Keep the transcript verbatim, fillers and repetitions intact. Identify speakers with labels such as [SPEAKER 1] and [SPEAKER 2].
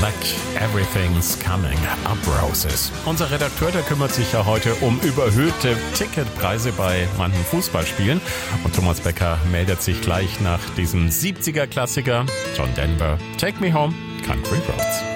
[SPEAKER 1] Black, Everything's Coming Up Roses. Unser Redakteur, der kümmert sich ja heute um überhöhte Ticketpreise bei manchen Fußballspielen. Und Thomas Becker meldet sich gleich nach diesem siebziger-Klassiker John Denver, Take Me Home, Country Roads.